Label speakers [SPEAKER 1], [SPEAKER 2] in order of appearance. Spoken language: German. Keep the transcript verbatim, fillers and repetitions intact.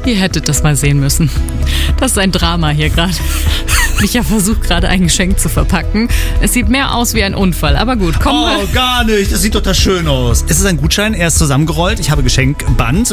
[SPEAKER 1] Ihr hättet das mal sehen müssen. Das ist ein Drama hier gerade. Micha versucht gerade ein Geschenk zu verpacken. Es sieht mehr aus wie ein Unfall, aber gut, komm.
[SPEAKER 2] Oh, gar nicht. Das sieht doch da schön aus. Es ist ein Gutschein, er ist zusammengerollt. Ich habe Geschenkband.